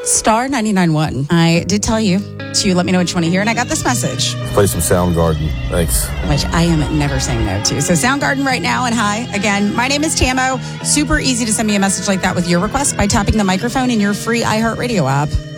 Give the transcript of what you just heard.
Star 99.1. I did tell you to let me know what you want to hear, and I got this message. Play some Soundgarden. Thanks. Which I am never saying no to. So Soundgarden right now, and hi. Again, my name is Tamo. Super easy to send me a message like that with your request by tapping the microphone in your free iHeartRadio app.